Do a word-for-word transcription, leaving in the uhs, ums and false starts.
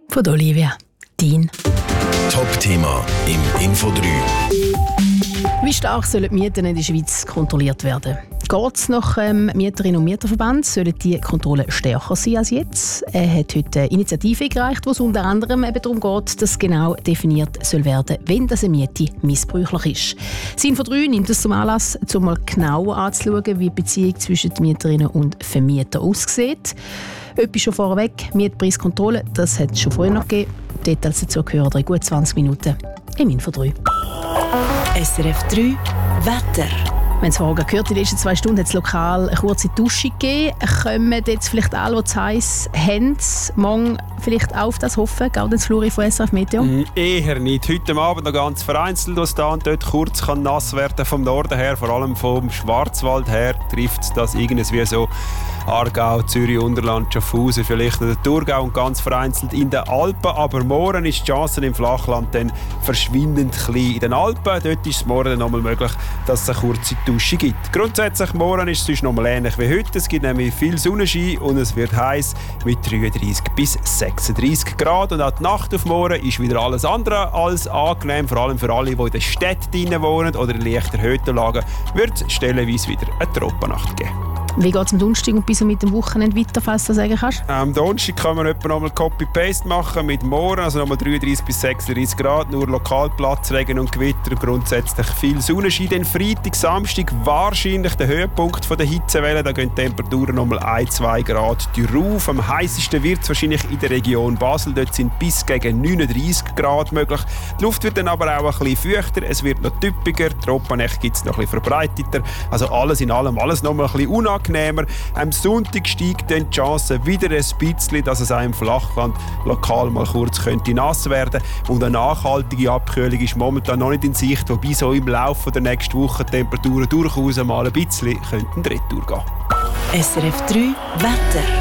von Olivia Dean. Top-Thema im Info drei. Wie stark sollen die Mieten in der Schweiz kontrolliert werden? Geht es nach dem Mieterinnen- und Mieterverband, sollen die Kontrollen stärker sein als jetzt? Er hat heute eine Initiative eingereicht, wo es unter anderem eben darum geht, dass genau definiert soll werden, wenn das eine Miete missbräuchlich ist. Das Info drei nimmt es zum Anlass, um mal genauer anzuschauen, wie die Beziehung zwischen den Mieterinnen und Vermietern aussieht. Etwas schon vorweg, Mietpreiskontrolle, das hat es schon vorher noch gegeben. Details dazu gehören in gut zwanzig Minuten im Info drei. S R F drei Wetter. Wir haben es vorhin gehört, in den letzten zwei Stunden hat es lokal eine kurze Dusche gegeben. Kommen jetzt vielleicht alle, die es heiß haben, morgen vielleicht auf das hoffen? Geht das Fluri von S R F Meteo? Mm, eher nicht. Heute Abend noch ganz vereinzelt, was da und dort kurz kann nass werden vom Norden her, vor allem vom Schwarzwald her, trifft das irgendwas wie so Aargau, Zürich, Unterland, Schaffhausen, vielleicht noch der Thurgau und ganz vereinzelt in den Alpen. Aber morgen ist die Chance im Flachland dann verschwindend klein. In den Alpen dort ist es morgen dann nochmal möglich, dass es eine kurze Dusche gibt. Grundsätzlich morgen ist es sonst nochmal ähnlich wie heute. Es gibt nämlich viel Sonnenschein und es wird heiß mit dreiunddreißig bis sechsunddreißig Grad. Und auch die Nacht auf morgen ist wieder alles andere als angenehm. Vor allem für alle, die in den Städten wohnen oder in leicht erhöhten Lagen, wird es stellenweise wieder eine Tropennacht geben. Wie geht es am Donnerstag und bis mit dem Wochenende weiter, falls du das sagen kannst? Am Donnerstag kann man etwa nochmal Copy-Paste machen mit morgen, also nochmal dreiunddreißig bis sechsunddreißig Grad, nur lokal Platzregen und Gewitter, grundsätzlich viel Sonnenschein. Dann Freitag, Samstag wahrscheinlich der Höhepunkt von der Hitzewelle, da gehen die Temperaturen nochmal ein bis zwei Grad rauf. Am heißesten wird es wahrscheinlich in der Region Basel, dort sind bis gegen neununddreißig Grad möglich. Die Luft wird dann aber auch ein bisschen feuchter, es wird noch typischer, die Tropennächte gibt es noch ein bisschen verbreiteter, also alles in allem, alles nochmal ein bisschen unangenehmer. Am Sonntag steigt dann die Chance wieder ein bisschen, dass es auch im Flachland lokal mal kurz könnte nass werden. Und eine nachhaltige Abkühlung ist momentan noch nicht in Sicht, wobei so im Laufe der nächsten Woche die Temperaturen durchaus mal ein bisschen könnten retour gehen. S R F drei Wetter.